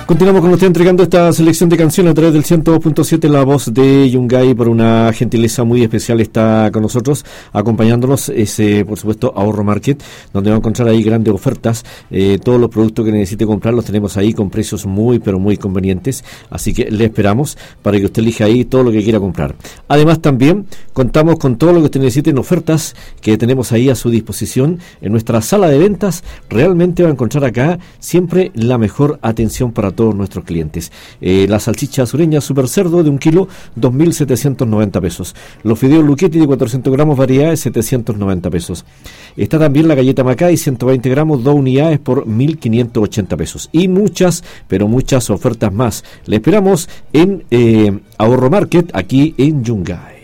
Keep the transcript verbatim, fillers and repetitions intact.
Continuamos con usted entregando esta selección de canciones a través del ciento dos punto siete. La voz de Yungay, por una gentileza muy especial, está con nosotros, acompañándonos. Es, eh, por supuesto, Ahorro Market, donde va a encontrar ahí grandes ofertas. Eh, todos los productos que necesite comprar los tenemos ahí con precios muy, pero muy convenientes. Así que le esperamos para que usted elija ahí todo lo que quiera comprar. Además, también contamos con todo lo que usted necesite en ofertas que tenemos ahí a su disposición en nuestra sala de ventas. Realmente va a encontrar acá siempre la mejor atención para todos nuestros clientes. Eh, la salchicha sureña super cerdo de un kilo, dos mil setecientos noventa pesos. Los fideos Luchetti de cuatrocientos gramos, variedades, setecientos noventa pesos. Está también la galleta Macay, ciento veinte gramos, dos unidades por mil quinientos ochenta pesos. Y muchas, pero muchas ofertas más. Le esperamos en eh, Ahorro Market, aquí en Yungay.